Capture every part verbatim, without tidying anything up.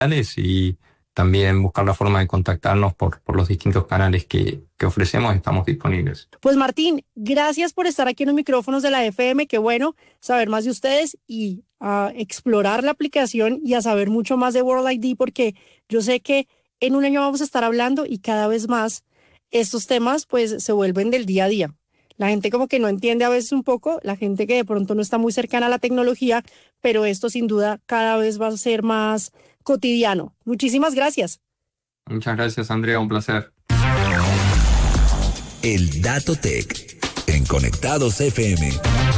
y también buscar la forma de contactarnos por, por los distintos canales que, que ofrecemos, estamos disponibles. Pues Martín, gracias por estar aquí en los micrófonos de la F M, qué bueno saber más de ustedes y a explorar la aplicación y a saber mucho más de World I D, porque yo sé que en un año vamos a estar hablando y cada vez más estos temas pues se vuelven del día a día. La gente como que no entiende a veces un poco, la gente que de pronto no está muy cercana a la tecnología, pero esto sin duda cada vez va a ser más cotidiano. Muchísimas gracias. Muchas gracias, Andrea, un placer. El Dato Tech en Conectados F M.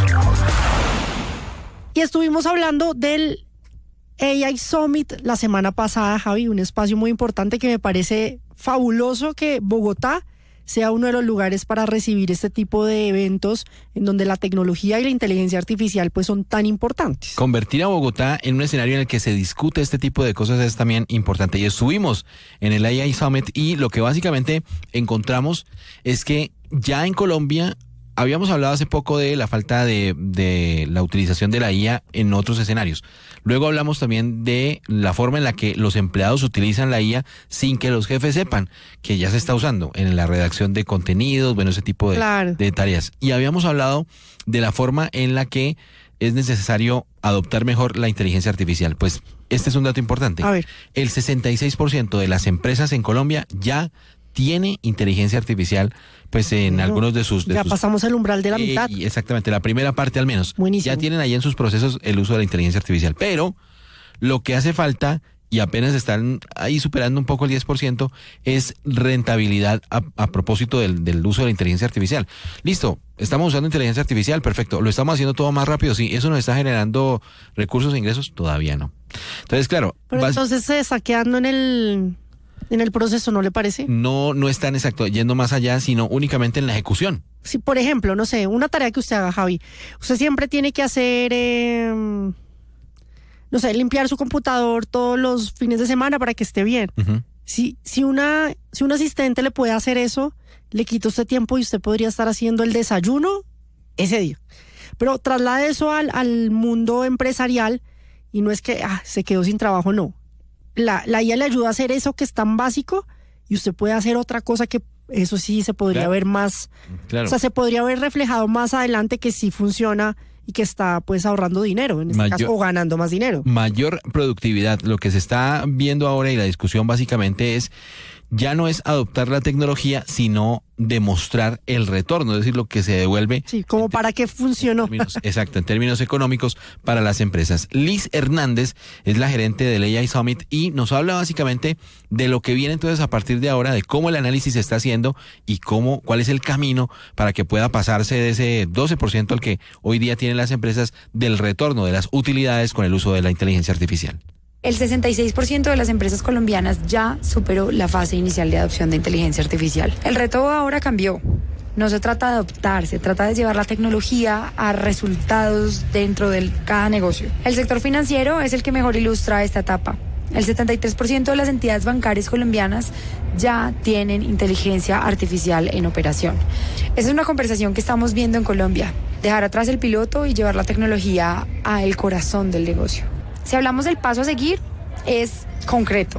Y estuvimos hablando del A I Summit la semana pasada, Javi, un espacio muy importante que me parece fabuloso que Bogotá sea uno de los lugares para recibir este tipo de eventos en donde la tecnología y la inteligencia artificial pues son tan importantes. Convertir a Bogotá en un escenario en el que se discute este tipo de cosas es también importante. Y estuvimos en el A I Summit y lo que básicamente encontramos es que ya en Colombia habíamos hablado hace poco de la falta de, de la utilización de la I A en otros escenarios. Luego hablamos también de la forma en la que los empleados utilizan la I A sin que los jefes sepan que ya se está usando en la redacción de contenidos, bueno, ese tipo de, claro. de tareas. Y habíamos hablado de la forma en la que es necesario adoptar mejor la inteligencia artificial. Pues este es un dato importante. A ver. El sesenta y seis por ciento de las empresas en Colombia ya tiene inteligencia artificial, pues en no, algunos de sus... De ya sus, pasamos el umbral de la eh, mitad. Exactamente, la primera parte al menos. Buenísimo. Ya tienen ahí en sus procesos el uso de la inteligencia artificial. Pero lo que hace falta, y apenas están ahí superando un poco el diez por ciento, es rentabilidad a, a propósito del, del uso de la inteligencia artificial. Listo, estamos usando inteligencia artificial, perfecto. ¿Lo estamos haciendo todo más rápido? Sí. ¿Eso nos está generando recursos e ingresos? Todavía no. Entonces, claro... Pero vas, entonces se está quedando en el... en el proceso, ¿no le parece? No, no están exacto, yendo más allá, sino únicamente en la ejecución. Si, por ejemplo, no sé, una tarea que usted haga, Javi, usted siempre tiene que hacer, eh, no sé, limpiar su computador todos los fines de semana para que esté bien. Uh-huh. Si, si, una, si un asistente le puede hacer eso, le quita usted tiempo y usted podría estar haciendo el desayuno ese día. Pero traslade eso al, al mundo empresarial y no es que ah, se quedó sin trabajo, no. La, la I A le ayuda a hacer eso que es tan básico y usted puede hacer otra cosa que eso sí se podría claro. ver más, claro. o sea, se podría ver reflejado más adelante que sí funciona y que está pues ahorrando dinero, en este Mayor, caso, o ganando más dinero. Mayor productividad. Lo que se está viendo ahora y la discusión básicamente es, ya no es adoptar la tecnología, sino demostrar el retorno, es decir, lo que se devuelve. Sí, como para qué funcionó. Términos, exacto, en términos económicos para las empresas. Liz Hernández es la gerente del A I Summit y nos habla básicamente de lo que viene entonces a partir de ahora, de cómo el análisis se está haciendo y cómo, cuál es el camino para que pueda pasarse de ese doce por ciento al que hoy día tienen las empresas del retorno de las utilidades con el uso de la inteligencia artificial. El sesenta y seis por ciento de las empresas colombianas ya superó la fase inicial de adopción de inteligencia artificial. El reto ahora cambió. No se trata de adoptar, se trata de llevar la tecnología a resultados dentro de cada negocio. El sector financiero es el que mejor ilustra esta etapa. El setenta y tres por ciento de las entidades bancarias colombianas ya tienen inteligencia artificial en operación. Esa es una conversación que estamos viendo en Colombia. Dejar atrás el piloto y llevar la tecnología al corazón del negocio. Si hablamos del paso a seguir, es concreto.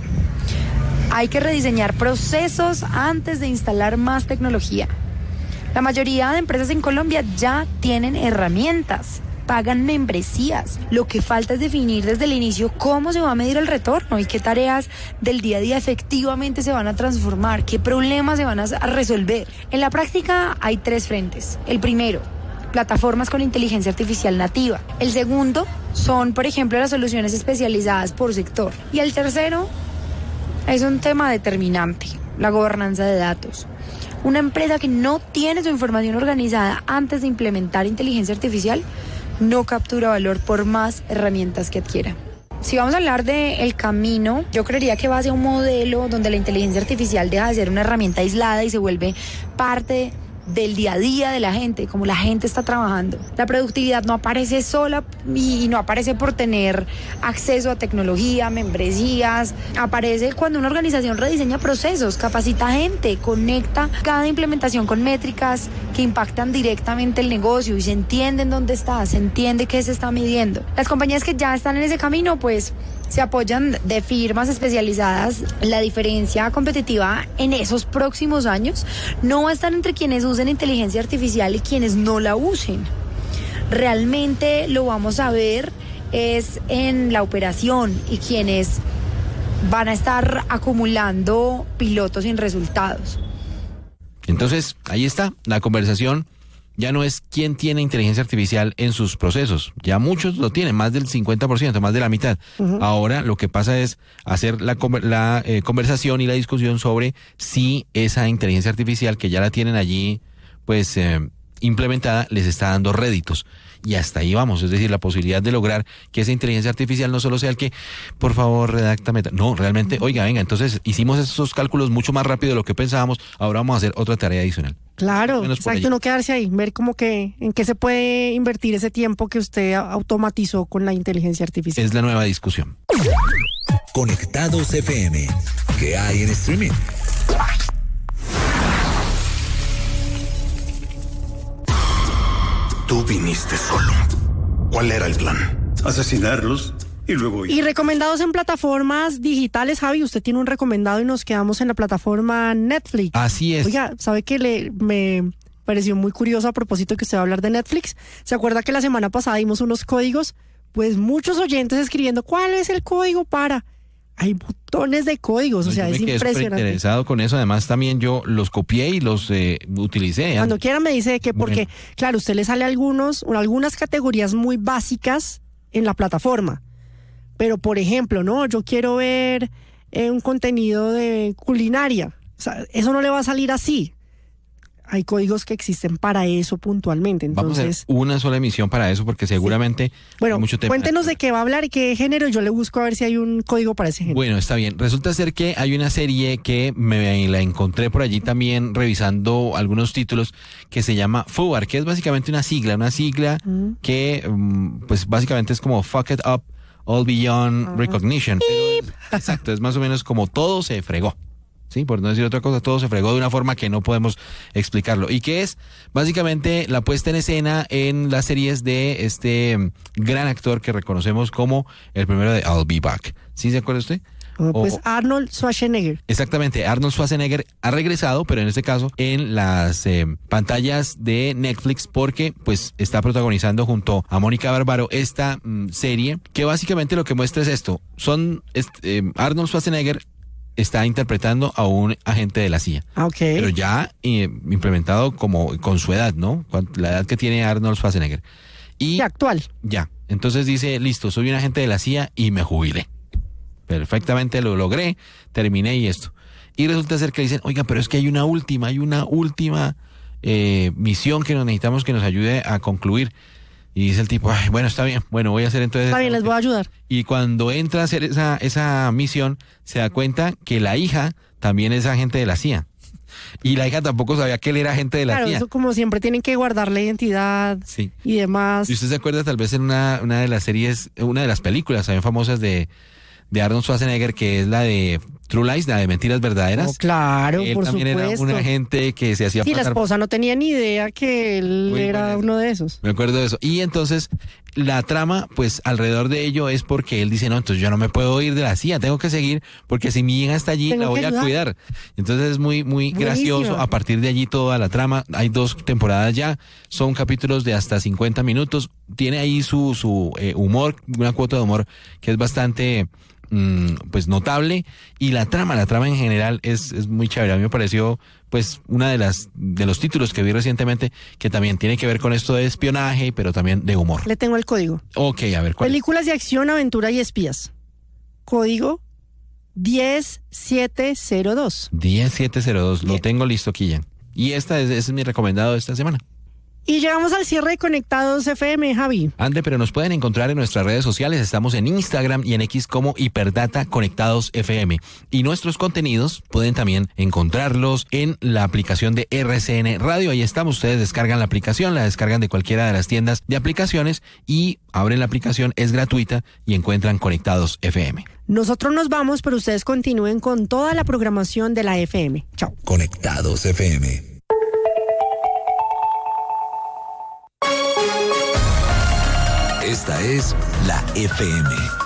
Hay que rediseñar procesos antes de instalar más tecnología. La mayoría de empresas en Colombia ya tienen herramientas, pagan membresías. Lo que falta es definir desde el inicio cómo se va a medir el retorno y qué tareas del día a día efectivamente se van a transformar, qué problemas se van a resolver. En la práctica hay tres frentes. El primero, plataformas con inteligencia artificial nativa. El segundo son, por ejemplo, las soluciones especializadas por sector. Y el tercero es un tema determinante, la gobernanza de datos. Una empresa que no tiene su información organizada antes de implementar inteligencia artificial no captura valor por más herramientas que adquiera. Si vamos a hablar del camino, yo creería que va hacia un modelo donde la inteligencia artificial deja de ser una herramienta aislada y se vuelve parte del día a día de la gente, como la gente está trabajando. La productividad no aparece sola y no aparece por tener acceso a tecnología, membresías. Aparece cuando una organización rediseña procesos, capacita gente, conecta cada implementación con métricas que impactan directamente el negocio y se entiende en dónde está, se entiende qué se está midiendo. Las compañías que ya están en ese camino, pues se apoyan de firmas especializadas. La diferencia competitiva en esos próximos años no va a estar entre quienes usen inteligencia artificial y quienes no la usen. Realmente lo vamos a ver es en la operación y quienes van a estar acumulando pilotos sin resultados. Entonces, ahí está, la conversación ya no es quién tiene inteligencia artificial en sus procesos, ya muchos lo tienen, más del cincuenta por ciento, más de la mitad. Uh-huh. Ahora lo que pasa es hacer la, la eh, conversación y la discusión sobre si esa inteligencia artificial que ya la tienen allí, pues eh, implementada, les está dando réditos. Y hasta ahí vamos, es decir, la posibilidad de lograr que esa inteligencia artificial no solo sea el que, por favor, redáctame. No, realmente, oiga, venga, entonces hicimos esos cálculos mucho más rápido de lo que pensábamos, ahora vamos a hacer otra tarea adicional. Claro, exacto, no quedarse ahí, ver como que en qué se puede invertir ese tiempo que usted automatizó con la inteligencia artificial. Es la nueva discusión. Conectados F M, ¿qué hay en streaming? Tú viniste solo. ¿Cuál era el plan? Asesinarlos y luego... Y recomendados en plataformas digitales, Javi, usted tiene un recomendado y nos quedamos en la plataforma Netflix. Así es. Oiga, ¿sabe qué le me pareció muy curioso a propósito que usted va a hablar de Netflix? ¿Se acuerda que la semana pasada dimos unos códigos? Pues muchos oyentes escribiendo, ¿cuál es el código para...? Hay montones de códigos, no, o sea, es impresionante. Estoy interesado con eso, además también yo los copié y los eh, utilicé. Cuando quiera me dice que porque, bueno. claro, usted le sale algunos, algunas categorías muy básicas en la plataforma, pero por ejemplo, no, yo quiero ver eh, un contenido de culinaria, o sea, eso no le va a salir así. Hay códigos que existen para eso puntualmente. Entonces, vamos a hacer una sola emisión para eso porque seguramente... Sí. Bueno, hay mucho tema. Cuéntenos de qué va a hablar y qué género. Yo le busco a ver si hay un código para ese género. Bueno, está bien. Resulta ser que hay una serie que me la encontré por allí también revisando algunos títulos que se llama F U B A R, que es básicamente una sigla, una sigla mm. que pues básicamente es como Fuck It Up All Beyond uh-huh. Recognition. Pero, exacto, es más o menos como todo se fregó. Sí, por no decir otra cosa, todo se fregó de una forma que no podemos explicarlo. ¿Y qué es? Básicamente la puesta en escena en las series de este gran actor que reconocemos como el primero de I'll Be Back. ¿Sí se acuerda usted? Oh, pues o, Arnold Schwarzenegger. Exactamente, Arnold Schwarzenegger ha regresado, pero en este caso en las eh, pantallas de Netflix porque pues está protagonizando junto a Mónica Bárbaro esta mm, serie que básicamente lo que muestra es esto. Son este, eh, Arnold Schwarzenegger está interpretando a un agente de la C I A. Okay. Pero ya eh, implementado como con su edad, ¿no? La edad que tiene Arnold Schwarzenegger. Y ya actual. Ya. Entonces dice, listo, soy un agente de la C I A y me jubilé. Perfectamente lo logré, terminé y esto. Y resulta ser que dicen, oiga, pero es que hay una última, hay una última eh, misión que nos necesitamos que nos ayude a concluir. Y dice el tipo, ay, bueno, está bien, bueno, voy a hacer entonces... Está bien, les voy a ayudar. Y cuando entra a hacer esa, esa misión, se da cuenta que la hija también es agente de la C I A. Y la hija tampoco sabía que él era agente de la claro, C I A. Claro, eso como siempre tienen que guardar la identidad sí. y demás. Y usted se acuerda tal vez en una, una de las series, una de las películas también famosas de, de Arnold Schwarzenegger, que es la de True Lies, la de Mentiras Verdaderas. Oh, claro, él por también supuesto. Era un agente que se hacía y pasar... la esposa no tenía ni idea que él Muy era bueno. uno de esos. Me acuerdo de eso. Y entonces la trama, pues alrededor de ello es porque él dice, no, entonces yo no me puedo ir de la C I A, tengo que seguir porque si mi hija está allí tengo la voy a cuidar. Entonces es muy, muy Buenísima. gracioso. A partir de allí toda la trama, hay dos temporadas ya, son capítulos de hasta cincuenta minutos, tiene ahí su, su eh, humor, una cuota de humor que es bastante... pues notable, y la trama, la trama en general es, es muy chévere. A mí me pareció pues una de las de los títulos que vi recientemente que también tiene que ver con esto de espionaje, pero también de humor. Le tengo el código. Ok, a ver, ¿cuál? Películas de acción, aventura y espías. Código diez siete cero dos. diez siete cero dos, lo tengo listo aquí ya. Y esta es, ese es mi recomendado de esta semana. Y llegamos al cierre de Conectados F M, Javi. Ande, pero nos pueden encontrar en nuestras redes sociales. Estamos en Instagram y en X como Hiperdata Conectados F M. Y nuestros contenidos pueden también encontrarlos en la aplicación de R C N Radio. Ahí estamos. Ustedes descargan la aplicación, la descargan de cualquiera de las tiendas de aplicaciones y abren la aplicación, es gratuita y encuentran Conectados F M. Nosotros nos vamos, pero ustedes continúen con toda la programación de la F M. Chao. Conectados F M. Esta es la F M.